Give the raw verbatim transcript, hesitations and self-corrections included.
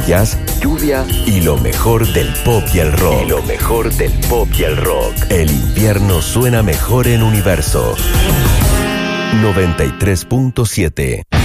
lluvias, lluvia y lo mejor del pop y el rock. Y lo mejor del pop y el rock. El invierno suena mejor en Universo noventa y tres punto siete.